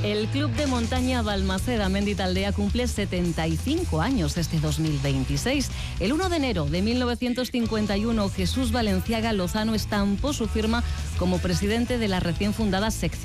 El Club de Montaña Balmaseda Menditaldea cumple 75 años este 2026. El 1 de enero de 1951, Jesús Valenciaga Lozano estampó su firma como presidente de la recién fundada sección